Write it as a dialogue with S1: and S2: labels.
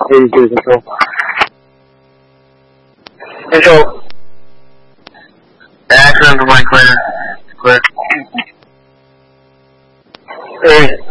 S1: 82 control. Control. Accent to Mike clear. Clear. Hey.